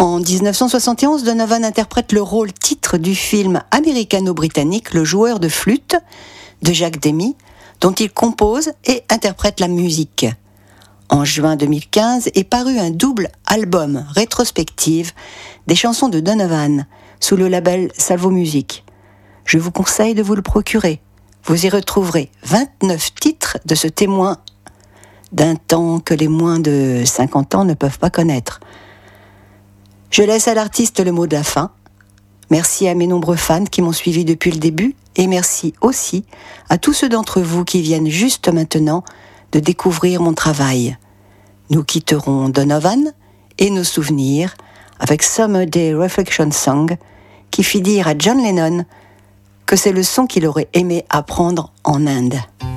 En 1971, Donovan interprète le rôle titre du film américano-britannique Le joueur de flûte de Jacques Demy, dont il compose et interprète la musique. En juin 2015 est paru un double album rétrospective des chansons de Donovan sous le label Salvo Music. Je vous conseille de vous le procurer. Vous y retrouverez 29 titres de ce témoin d'un temps que les moins de 50 ans ne peuvent pas connaître. Je laisse à l'artiste le mot de la fin. Merci à mes nombreux fans qui m'ont suivi depuis le début et merci aussi à tous ceux d'entre vous qui viennent juste maintenant de découvrir mon travail. Nous quitterons Donovan et nos souvenirs avec Summer Day Reflection Song qui fit dire à John Lennon que c'est le son qu'il aurait aimé apprendre en Inde.